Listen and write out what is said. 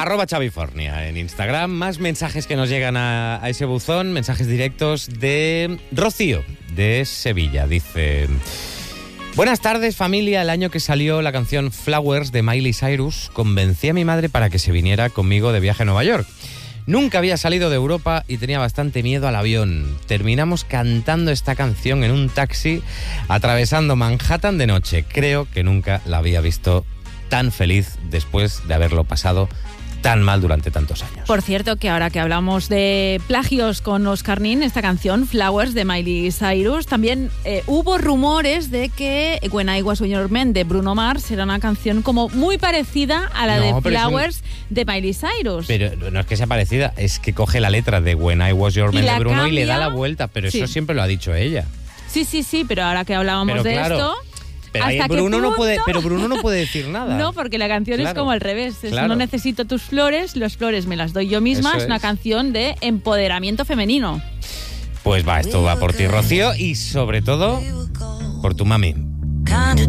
@Xavifornia en Instagram. Más mensajes que nos llegan a ese buzón, mensajes directos de Rocío, de Sevilla. Dice: buenas tardes, familia. El año que salió la canción Flowers de Miley Cyrus, convencí a mi madre para que se viniera conmigo de viaje a Nueva York. Nunca había salido de Europa y tenía bastante miedo al avión. Terminamos cantando esta canción en un taxi, atravesando Manhattan de noche. Creo que nunca la había visto tan feliz después de haberlo pasado tan mal durante tantos años. Por cierto, que ahora que hablamos de plagios con Oscar Nin, esta canción, Flowers, de Miley Cyrus, también hubo rumores de que When I Was Your Man, de Bruno Mars, era una canción como muy parecida a la de Flowers de Miley Cyrus. Pero no es que sea parecida, es que coge la letra de When I Was Your Man de Bruno cambia, y le da la vuelta, pero eso siempre lo ha dicho ella. Sí, pero ahora que hablábamos de esto... Pero Bruno no puede decir nada. No, porque la canción es como al revés. No necesito tus flores, las flores me las doy yo misma. Es una canción de empoderamiento femenino. Pues esto va por ti, Rocío, y sobre todo por tu mami.